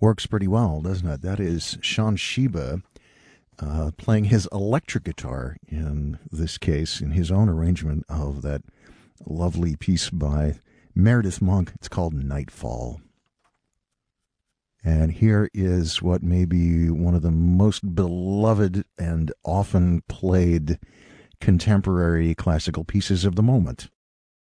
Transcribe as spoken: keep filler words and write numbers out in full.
Works pretty well, doesn't it? That is Sean Sheba uh, playing his electric guitar in this case, in his own arrangement of that lovely piece by Meredith Monk. It's called Nightfall. And here is what may be one of the most beloved and often played contemporary classical pieces of the moment.